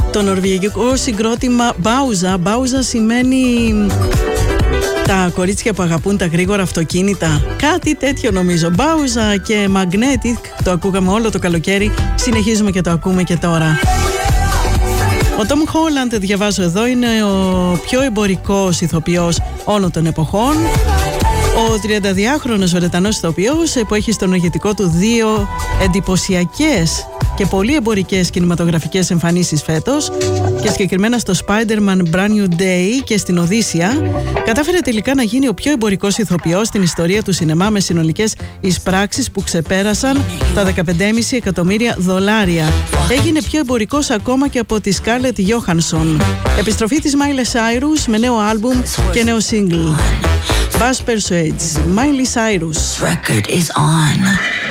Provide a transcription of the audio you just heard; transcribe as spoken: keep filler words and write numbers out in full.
Το νορβηγικό συγκρότημα Bauza. Bauza σημαίνει τα κορίτσια που αγαπούν τα γρήγορα αυτοκίνητα. Κάτι τέτοιο νομίζω. Bauza και Magnetic, το ακούγαμε όλο το καλοκαίρι. Συνεχίζουμε και το ακούμε και τώρα. Ο Tom Holland, διαβάζω εδώ, είναι ο πιο εμπορικός ηθοποιός όλων των εποχών. Ο τριανταδυάχρονος Βρετανός ηθοποιός που έχει στον ηγετικό του δύο εντυπωσιακές και πολύ εμπορικές κινηματογραφικές εμφανίσεις φέτος, και συγκεκριμένα στο Spider-Man Brand New Day και στην Οδύσσια, κατάφερε τελικά να γίνει ο πιο εμπορικός ηθοποιός στην ιστορία του σινεμά, με συνολικές εισπράξεις που ξεπέρασαν τα δεκαπέντε κόμμα πέντε εκατομμύρια δολάρια. Έγινε πιο εμπορικός ακόμα και από τη Scarlett Johansson. Επιστροφή της Miley Cyrus με νέο άλμπουμ και νέο single. Buzz Persuades, Miley Cyrus. Record is on.